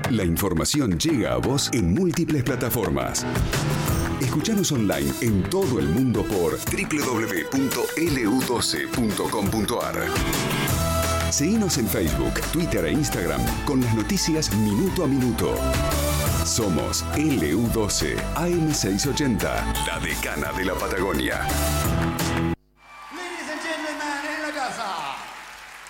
La información llega a vos en múltiples plataformas. Escuchanos online en todo el mundo por www.lu12.com.ar. Seguinos en Facebook, Twitter e Instagram con las noticias minuto a minuto. Somos LU12 AM680, la decana de la Patagonia.